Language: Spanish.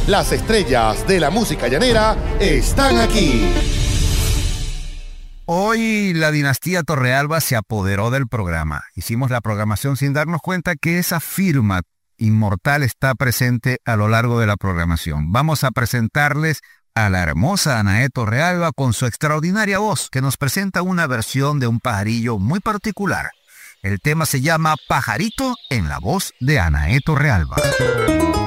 Las estrellas de la música llanera están aquí. Hoy la dinastía Torrealba se apoderó del programa. Hicimos la programación sin darnos cuenta que esa firma inmortal está presente a lo largo de la programación. Vamos a presentarles a la hermosa Anaé Torrealba con su extraordinaria voz, que nos presenta una versión de un pajarillo muy particular. El tema se llama Pajarito, en la voz de Anaé Torrealba.